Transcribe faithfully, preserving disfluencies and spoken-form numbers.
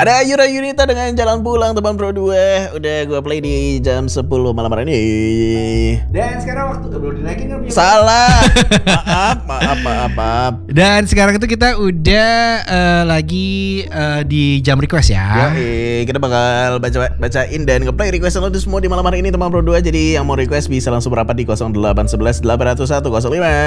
Ada Yura Yunita dengan Jalan Pulang Teman Pro dua. Udah gue play di jam sepuluh malam hari ini. Dan sekarang waktu belum dinaikin kan? Salah. Maaf, maaf, maaf, maaf. Dan sekarang itu kita udah uh, lagi uh, di jam request ya. Yoi, kita bakal baca bacain dan ngeplay request lo semua di malam hari ini Teman Pro dua. Jadi yang mau request bisa langsung berapat di nol delapan satu satu delapan nol satu nol lima.